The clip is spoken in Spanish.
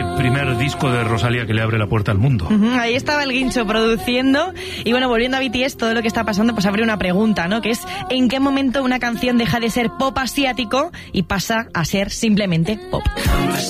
primer disco de Rosalía que le abre la puerta al mundo. Ahí estaba el Guincho produciendo. Y bueno, volviendo a BTS, todo lo que está pasando, pues abre una pregunta, ¿no? Que es, ¿en qué momento una canción deja de ser pop asiático y pasa a ser simplemente pop?